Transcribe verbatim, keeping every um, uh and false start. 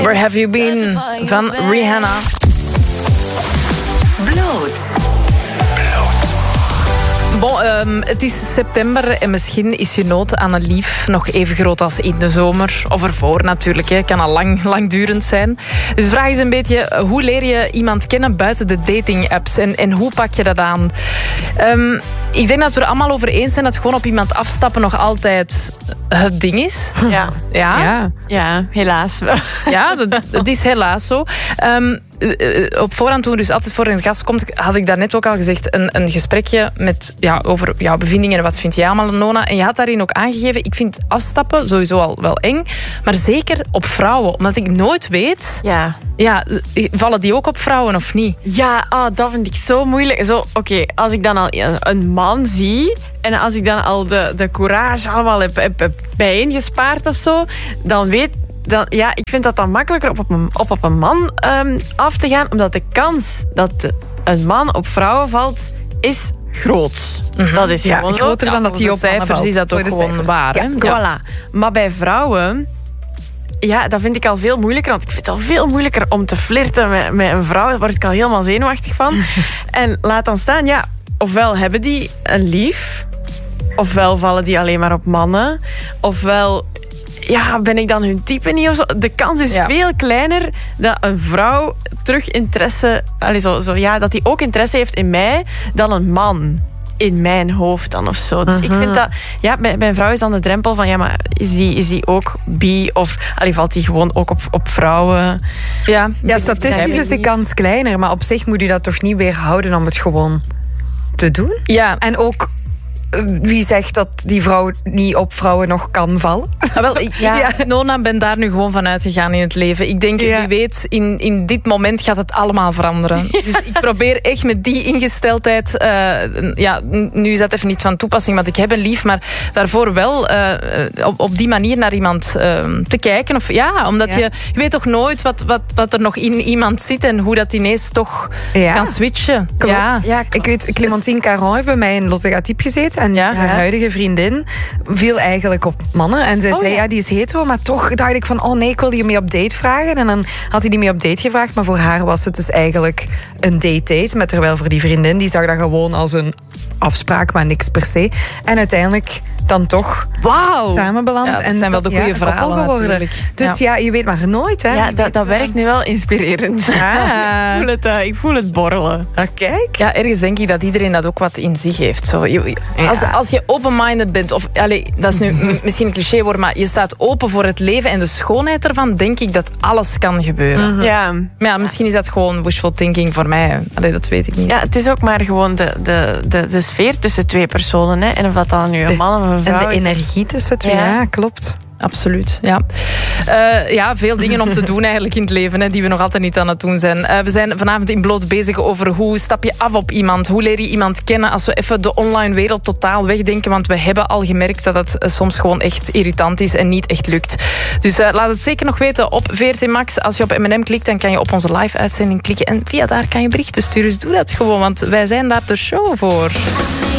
Where Have You Been van Rihanna. Bloot. Bon, um, het is september en misschien is je nood aan een lief nog even groot als in de zomer. Of ervoor natuurlijk, het kan al lang, langdurend zijn. Dus de vraag is een beetje, hoe leer je iemand kennen buiten de dating-apps? En, en hoe pak je dat aan? Um, ik denk dat we er allemaal over eens zijn dat gewoon op iemand afstappen nog altijd het ding is. Ja, ja? ja. ja helaas wel. Ja, dat, dat is helaas zo. Um, op voorhand, toen we dus altijd voor een gast komt, had ik daarnet ook al gezegd, een, een gesprekje met, ja, over jouw bevindingen en wat vind jij allemaal, Nona. En je had daarin ook aangegeven, ik vind afstappen sowieso al wel eng, maar zeker op vrouwen, omdat ik nooit weet, Ja, ja, vallen die ook op vrouwen of niet? ja oh, dat vind ik zo moeilijk. Zo, Oké, okay, als ik dan al een, een man zie en als ik dan al de, de courage allemaal heb, heb, heb bijeengespaard of zo, dan weet Dan, ja, ik vind dat dan makkelijker op op een, op, op een man um, af te gaan, omdat de kans dat een man op vrouwen valt, is groot. Mm-hmm. Dat is ja, gewoon groter zo. dan dat hij op cijfers mannen is dat ook gewoon cijfers. waar. Ja, Hè? Ja. Voilà. Maar bij vrouwen, ja, dat vind ik al veel moeilijker. Want ik vind het al veel moeilijker om te flirten met, met een vrouw. Daar word ik al helemaal zenuwachtig van. En laat dan staan, ja, ofwel hebben die een lief, ofwel vallen die alleen maar op mannen, ofwel, ja, ben ik dan hun type niet of zo? De kans is Ja. veel kleiner dat een vrouw terug interesse, allez, zo, zo, ja, dat die ook interesse heeft in mij dan een man in mijn hoofd dan of zo. Dus Mm-hmm. ik vind dat, ja, bij, bij een vrouw is dan de drempel van, ja, maar is die, is die ook bi of allez, valt die gewoon ook op, op vrouwen? Ja, Ja, statistisch is de kans kleiner, maar op zich moet je dat toch niet weerhouden om het gewoon te doen? ja. En ook, eh, wie zegt dat die vrouw niet op vrouwen nog kan vallen? Ah, wel, ik, ja. Ja. Nona, ben daar nu gewoon van uitgegaan in het leven. Ik denk, Ja. wie weet, in, in dit moment gaat het allemaal veranderen. Dus ik probeer echt met die ingesteldheid, uh, ja, nu is dat even niet van toepassing, want ik heb een lief, maar daarvoor wel uh, op, op die manier naar iemand uh, te kijken. Of, ja, omdat Ja. Je, je weet toch nooit wat, wat, wat er nog in iemand zit en hoe dat ineens toch Ja. kan switchen. Klopt. Ja. Ja, klopt. Ik weet, Clementine Caron heeft bij mij in Lotte gaat Diep gezeten. En Ja. haar Ja. huidige vriendin viel eigenlijk op mannen. En zij Oh, zei, ja. ja, die is hetero. Maar toch dacht ik van, oh nee, ik wil die mee op date vragen. En dan had hij die mee op date gevraagd. Maar voor haar was het dus eigenlijk een date-date. Maar terwijl voor die vriendin, die zag dat gewoon als een afspraak, maar niks per se. En uiteindelijk dan toch Wauw. samen beland. Ja, dat en zijn wel de ja, goede een koppel verhalen geworden. natuurlijk. Dus ja. je weet maar nooit. Hè. Ja, Je dat, weet dat wel. werkt nu wel inspirerend. Ah. ik, voel het, uh, ik voel het borrelen. Ah, kijk. Ja, ergens denk ik dat iedereen dat ook wat in zich heeft. Zo, je- als, Ja. als je open-minded bent, of allee, dat is nu m- misschien een cliché woord, maar je staat open voor het leven en de schoonheid ervan, denk ik dat alles kan gebeuren. Ja. Maar ja, misschien is dat gewoon wishful thinking voor mij. Allee, dat weet ik niet. ja, het is ook maar gewoon de, de, de, de sfeer tussen twee personen. Hè. En of dat dan nu een man of een En vrouw de is. energie tussen twee. Ja. Ja, klopt. Absoluut, ja. Uh, ja, veel dingen om te doen eigenlijk in het leven, hè, die we nog altijd niet aan het doen zijn. Uh, we zijn vanavond in Bloot bezig over hoe stap je af op iemand. Hoe leer je iemand kennen als we even de online wereld totaal wegdenken, want we hebben al gemerkt dat het uh, soms gewoon echt irritant is en niet echt lukt. Dus uh, laat het zeker nog weten op V R T Max. Als je op M en M klikt, dan kan je op onze live-uitzending klikken en via daar kan je berichten sturen. Dus doe dat gewoon, want wij zijn daar de show voor.